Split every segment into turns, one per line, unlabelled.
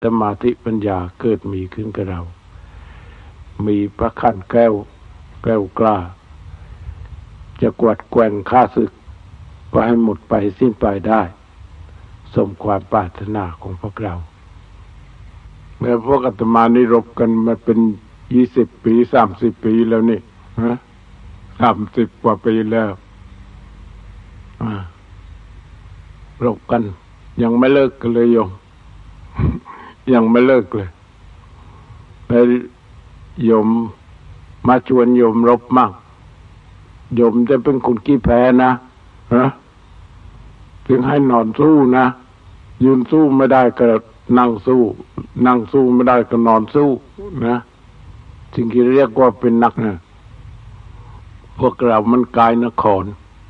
สมาธิปัญญาเกิดมีขึ้นกับเรามีพระขันแก้วกล้าจะกวาดแกว่งข้าศึกก็ให้หมดไปสิ้นไปได้สมความปรารถนาของพวกเราเมื่อพวกอาตมานี่รบกันมาเป็น20 ปี30 ปีแล้วนี่30 กว่าปีแล้วรบกันยังไม่เลิกกันเลยโยม ยังไม่เลิกเลยแต่โยมมาชวนโยมรบมั่งโยมจะเป็นคนขี้แพ้นะถึงให้นอนสู้นะยืนสู้ไม่ได้ก็นั่งสู้ไม่ได้ก็นอนสู้นะสิ่งที่เรียกว่าเป็นนักนะพวกเรามันกายนคร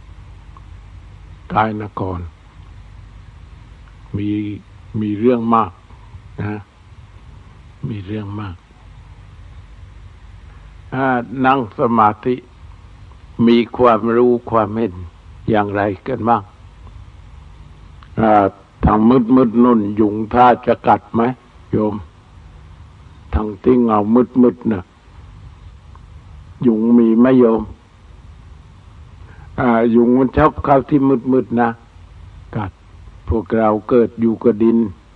มีเรื่องมากนะมีเรื่องมากนั่งสมาธิมีความรู้ความเห็นอย่างไรกันบ้างทางมืดนุ่นยุงท่าจะกัดไหมโยมทางที่เงามืดน่ะยุงมีไหมโยมยุงมันชอบเข้าที่มืดนะกัดพวกเราเกิดอยู่กับดิน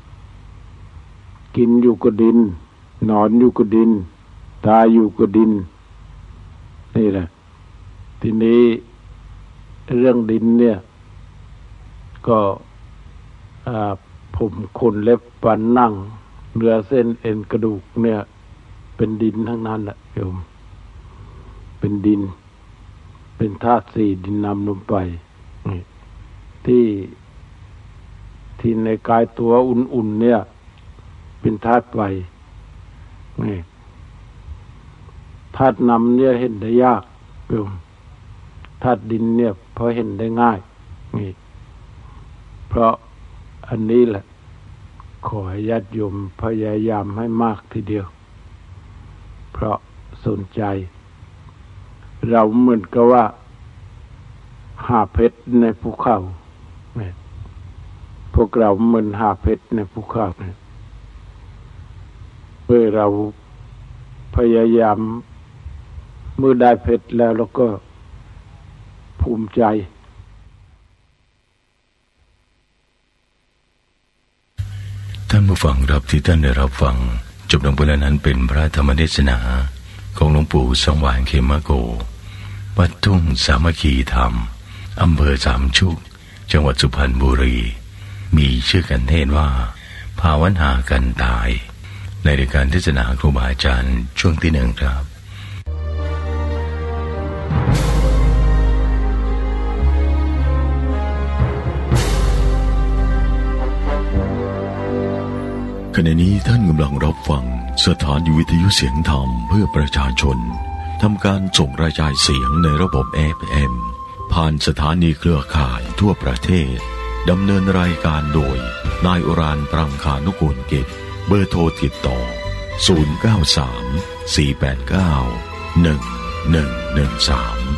กินอยู่กับดินนอนอยู่กับดินตายอยู่กับดินนี่แหละทีนี้เรื่องดินเนี่ยก็ผมขนเล็บฟันหนังเนื้อเส้นเอ็นกระดูกเนี่ยเป็นดินทั้งนั้นแหละโยมเป็นดินเป็นธาตุสี่ดินนำลงไปที่ในกายตัวอุ่นๆเนี่ยเป็นธาตุไฟนี่ธาตุนำเนี่ยเห็นได้ยากโยมธาตุดินเนี่ยพอเห็นได้ง่ายนี่เพราะอันนี้แหละขอให้ญาติโยมพยายามให้มากทีเดียวเพราะสนใจเราเหมือนกับว่าหาเพชรในภูเขาเนี่ยพวกเราเหมือนหาเพชรในภูเขาเนี่ยเมื่อเราพยายามเมื่อได้เพชรแล้วเราก็ภูมิใจ
ท่านผู้ฟังครับที่ท่านได้รับฟังจบลงไปแล้วนั้นเป็นพระธรรมเทศนาของหลวงปู่สว่างเขมโกวัดทุ่งสามัคคีธรรมอำเภอสามชุกจังหวัดสุพรรณบุรีมีชื่อกันเทศว่าภาวนากันตายในรายการเทศนาครูบาอาจารย์ช่วงที่1ครับขณะนี้ท่านกำลังรับฟังสถานีวิทยุเสียงธรรมเพื่อประชาชนทำการส่งกระจายเสียงในระบบ FM ผ่านสถานีเครือข่ายทั่วประเทศดำเนินรายการโดยนายอุรานปรังคานุกูลกิจเบอร์โทรติดต่อ093 489 1113